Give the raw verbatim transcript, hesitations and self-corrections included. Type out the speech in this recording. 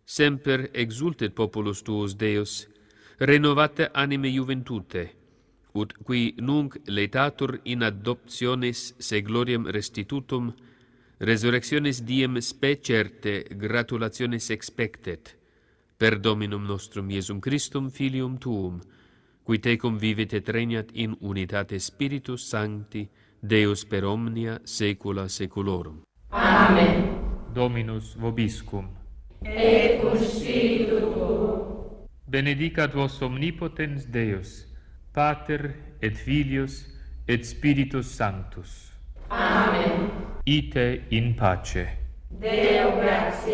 semper exultet populus tuus, Deus, renovate anime juventute, ut qui nunc laetatur in adoptionis se gloriam restitutum, resurrectionis diem spe certe gratulationis expectet, per Dominum nostrum Iesum Christum Filium Tuum, qui tecum vivit et regnat in unitate Spiritus Sancti, Deus per omnia saecula saeculorum. Amen. Dominus vobiscum. Et cum spiritu tuo. Benedicat vos omnipotens Deus, Pater et Filius et Spiritus Sanctus. Amen. Ite in pace. Deo gratia.